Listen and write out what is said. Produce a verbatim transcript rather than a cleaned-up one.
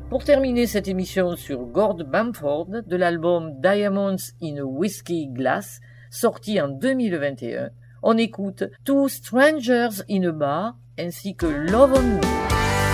Pour terminer cette émission sur Gord Bamford de l'album Diamonds in a Whiskey Glass, sorti en deux mille vingt et un, on écoute Two Strangers in a Bar ainsi que Love on Me.